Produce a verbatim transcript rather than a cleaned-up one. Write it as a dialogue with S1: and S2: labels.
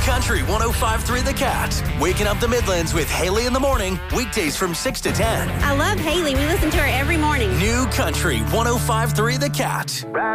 S1: Country one oh five point three The Cat. Waking up the Midlands with Haley in the morning. Weekdays from six to ten.
S2: I love Haley. We listen to her every morning.
S1: New Country one oh five point three The Cat.